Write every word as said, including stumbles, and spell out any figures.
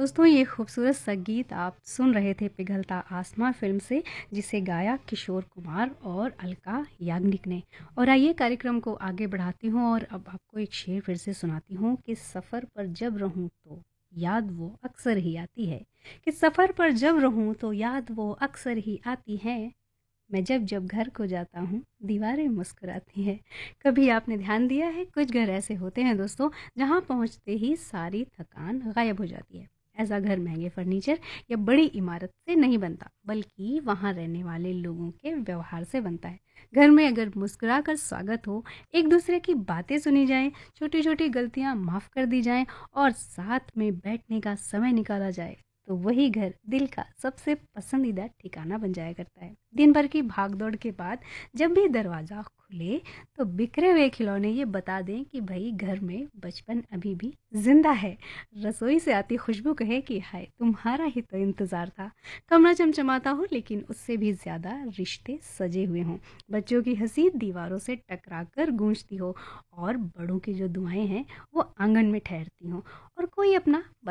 दोस्तों ये खूबसूरत सा गीत आप सुन रहे थे पिघलता आसमां फिल्म से, जिसे गाया किशोर कुमार और अलका याग्निक ने। और आइए कार्यक्रम को आगे बढ़ाती हूँ और अब आपको एक शेर फिर से सुनाती हूँ कि सफ़र पर जब रहूँ तो याद वो अक्सर ही आती है। कि सफ़र पर जब रहूँ तो याद वो अक्सर ही आती है। मैं जब जब घर को जाता हूँ दीवारें मुस्कुराती हैं। कभी आपने ध्यान दिया है, कुछ घर ऐसे होते हैं दोस्तों जहाँ पहुँचते ही सारी थकान गायब हो जाती है। ऐसा घर महंगे फर्नीचर या बड़ी इमारत से नहीं बनता, बल्कि वहाँ रहने वाले लोगों के व्यवहार से बनता है। घर में अगर मुस्कुरा कर स्वागत हो, एक दूसरे की बातें सुनी जाए, छोटी छोटी गलतियाँ माफ़ कर दी जाएं और साथ में बैठने का समय निकाला जाए, तो वही घर दिल का सबसे पसंदीदा ठिकाना बन जाया करता है। दिन भर की भागदौड़ के बाद जब भी दरवाज़ा खुले तो बिखरे हुए खिलौने ये बता दें कि भाई घर में बचपन अभी भी जिंदा है। रसोई से आती खुशबू कहे कि हाय तुम्हारा ही तो इंतज़ार था। कमरा चमचमाता हो लेकिन उससे भी ज़्यादा रिश्ते सजे हुए हों। बच्चों की हंसी दीवारों से टकरा कर गूंजती हो और बड़ों की जो दुआएं हैं वो आंगन में ठहरती हों। और कोई अपना